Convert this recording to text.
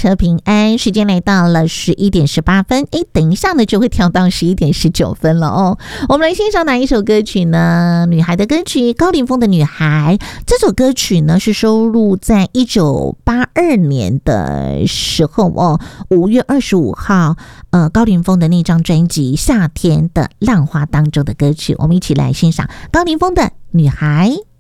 车平安。时间来到了11:18，等一下呢就会跳到11:19了哦。我们来欣赏哪一首歌曲呢？女孩的歌曲，高凌风的《女孩》。这首歌曲呢是收录在1982年的时候哦，5月25号，高凌风的那张专辑《夏天的浪花》当中的歌曲。我们一起来欣赏高凌风的《女孩》。